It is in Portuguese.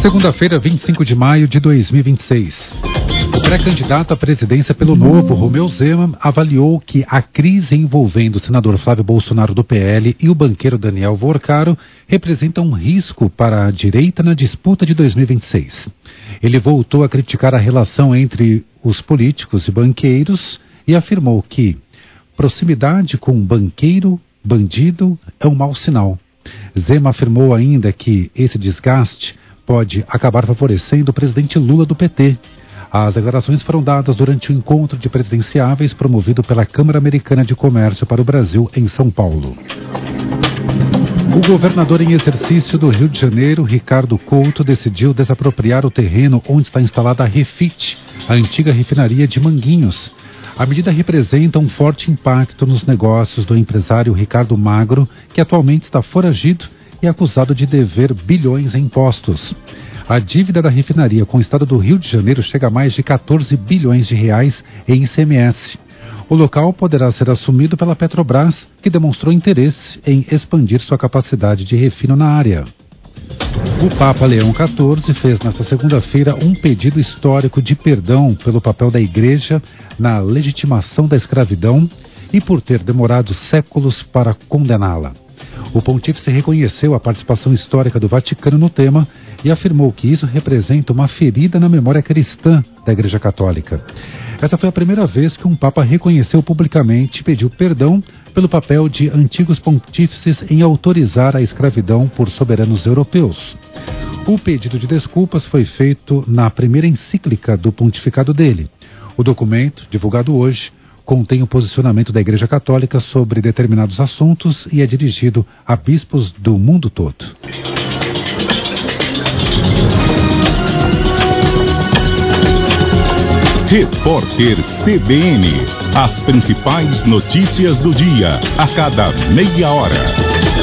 Segunda-feira, 25 de maio de 2026. O pré-candidato à presidência pelo Novo, Romeu Zema, avaliou que a crise envolvendo o senador Flávio Bolsonaro do PL e o banqueiro Daniel Worcaro representa um risco para a direita na disputa de 2026. Ele voltou a criticar a relação entre os políticos e banqueiros e afirmou que proximidade com banqueiro, bandido é um mau sinal. Zema afirmou ainda que esse desgaste pode acabar favorecendo o presidente Lula do PT. As declarações foram dadas durante o encontro de presidenciáveis promovido pela Câmara Americana de Comércio para o Brasil em São Paulo. O governador em exercício do Rio de Janeiro, Ricardo Couto, decidiu desapropriar o terreno onde está instalada a Refit, a antiga refinaria de Manguinhos. A medida representa um forte impacto nos negócios do empresário Ricardo Magro, que atualmente está foragido e acusado de dever bilhões em impostos. A dívida da refinaria com o estado do Rio de Janeiro chega a mais de 14 bilhões de reais em ICMS. O local poderá ser assumido pela Petrobras, que demonstrou interesse em expandir sua capacidade de refino na área. O Papa Leão XIV fez nesta segunda-feira um pedido histórico de perdão pelo papel da Igreja na legitimação da escravidão e por ter demorado séculos para condená-la. O pontífice reconheceu a participação histórica do Vaticano no tema e afirmou que isso representa uma ferida na memória cristã da Igreja Católica. Essa foi a primeira vez que um Papa reconheceu publicamente e pediu perdão pelo papel de antigos pontífices em autorizar a escravidão por soberanos europeus. O pedido de desculpas foi feito na primeira encíclica do pontificado dele. O documento, divulgado hoje, contém o posicionamento da Igreja Católica sobre determinados assuntos e é dirigido a bispos do mundo todo. Repórter CBN. As principais notícias do dia, a cada meia hora.